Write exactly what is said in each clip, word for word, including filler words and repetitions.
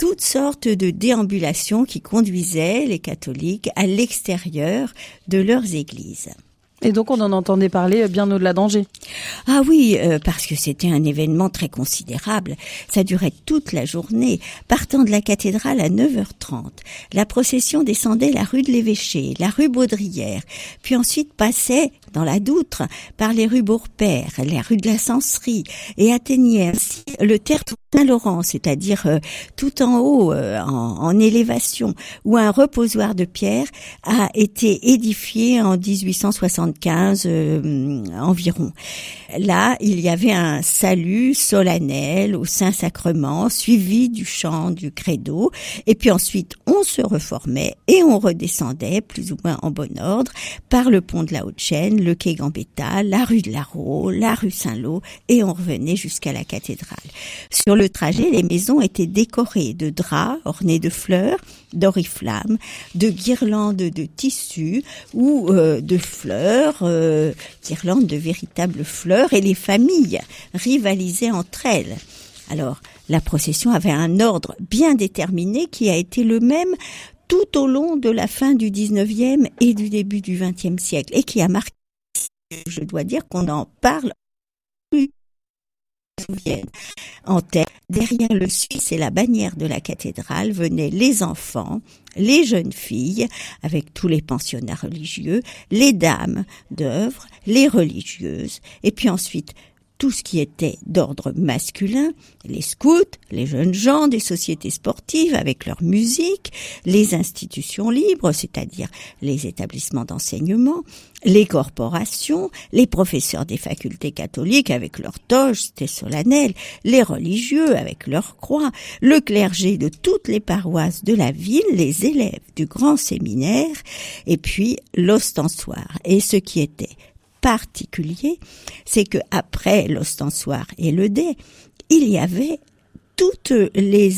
toutes sortes de déambulations qui conduisaient les catholiques à l'extérieur de leurs églises. Et donc on en entendait parler bien au-delà d'Angers. Ah oui, euh, parce que c'était un événement très considérable. Ça durait toute la journée. Partant de la cathédrale à neuf heures trente, la procession descendait la rue de l'Évêché, la rue Baudrière, puis ensuite passait dans la Doutre par les rues Beaurepaire, la rue de la Sancerie, et atteignait ainsi le tertre Saint-Laurent, c'est-à-dire euh, tout en haut, euh, en, en élévation, où un reposoir de pierre a été édifié en dix-huit cent soixante-quinze euh, environ. Là, il y avait un salut solennel au Saint-Sacrement, suivi du chant du credo, et puis ensuite on se reformait et on redescendait, plus ou moins en bon ordre, par le pont de la Haute-Chaîne, le quai Gambetta, la rue de la Raux, la rue Saint-Lô, et on revenait jusqu'à la cathédrale. Sur le trajet, les maisons étaient décorées de draps ornés de fleurs, d'oriflammes, de guirlandes de tissus ou euh, de fleurs, euh, guirlandes de véritables fleurs, et les familles rivalisaient entre elles. Alors, la procession avait un ordre bien déterminé qui a été le même tout au long de la fin du dix-neuvième et du début du vingtième siècle, et qui a marqué, je dois dire qu'on en parle plus. En tête, derrière le Suisse et la bannière de la cathédrale venaient les enfants, les jeunes filles, avec tous les pensionnats religieux, les dames d'œuvre, les religieuses, et puis ensuite tout ce qui était d'ordre masculin, les scouts, les jeunes gens des sociétés sportives avec leur musique, les institutions libres, c'est-à-dire les établissements d'enseignement, les corporations, les professeurs des facultés catholiques avec leur toge, c'était solennel, les religieux avec leur croix, le clergé de toutes les paroisses de la ville, les élèves du grand séminaire, et puis l'ostensoir. Et ce qui était particulier, c'est que après l'ostensoir et le dais, il y avait toutes les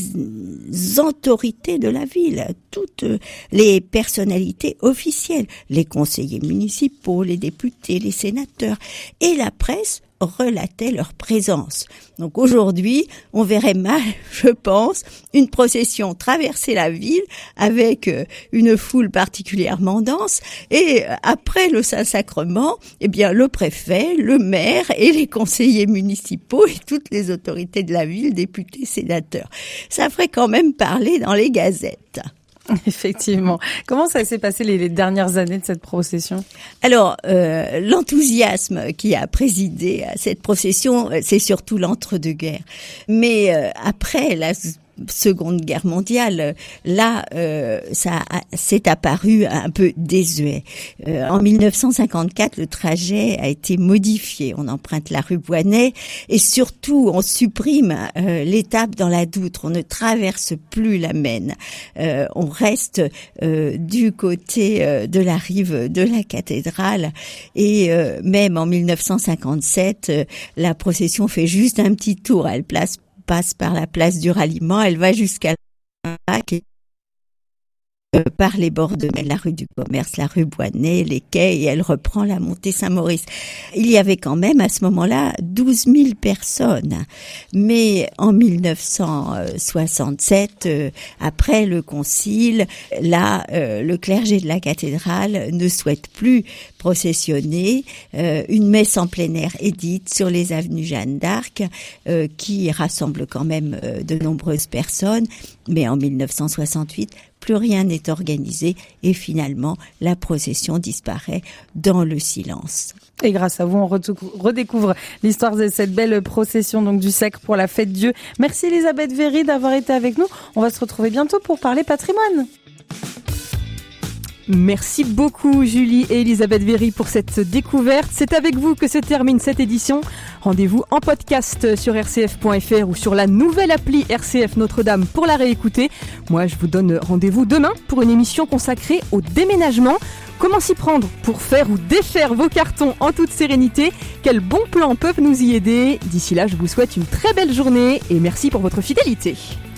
autorités de la ville, toutes les personnalités officielles, les conseillers municipaux, les députés, les sénateurs, et la presse relatait leur présence. Donc aujourd'hui, on verrait mal, je pense, une procession traverser la ville avec une foule particulièrement dense, et après le Saint-Sacrement, eh bien le préfet, le maire et les conseillers municipaux et toutes les autorités de la ville, députés, sénateurs. Ça ferait quand même parler dans les gazettes. Effectivement. Comment ça s'est passé les, les dernières années de cette procession ? Alors, euh, l'enthousiasme qui a présidé à cette procession, c'est surtout l'entre-deux-guerres. Mais euh, après la Seconde Guerre mondiale, là, euh, ça a, c'est apparu un peu désuet. Euh, en mille neuf cent cinquante-quatre, le trajet a été modifié. On emprunte la rue Boinet et surtout, on supprime euh, l'étape dans la Doutre. On ne traverse plus la Maine. Euh, on reste euh, du côté euh, de la rive de la cathédrale. Et euh, même en mille neuf cent cinquante-sept, euh, la procession fait juste un petit tour. Elle place passe par la place du Ralliement, elle va jusqu'à la Pâques, euh, par les bords de la rue du Commerce, la rue Boinet, les quais, et elle reprend la montée Saint-Maurice. Il y avait quand même à ce moment-là douze mille personnes. Mais en mille neuf cent soixante-sept, euh, après le concile, là, euh, le clergé de la cathédrale ne souhaite plus processionner. Euh, une messe en plein air est dite sur les avenues Jeanne d'Arc, euh, qui rassemble quand même euh, de nombreuses personnes. Mais en mille neuf cent soixante-huit, plus rien n'est organisé et finalement la procession disparaît dans le silence. Et grâce à vous, on redécouvre l'histoire de cette belle procession donc du Sacre pour la Fête Dieu. Merci Elisabeth Véry d'avoir été avec nous. On va se retrouver bientôt pour parler patrimoine. Merci beaucoup Julie et Elisabeth Véry pour cette découverte. C'est avec vous que se termine cette édition. Rendez-vous en podcast sur r c f point f r ou sur la nouvelle appli R C F Notre-Dame pour la réécouter. Moi, je vous donne rendez-vous demain pour une émission consacrée au déménagement. Comment s'y prendre pour faire ou défaire vos cartons en toute sérénité ? Quels bons plans peuvent nous y aider ? D'ici là, je vous souhaite une très belle journée et merci pour votre fidélité.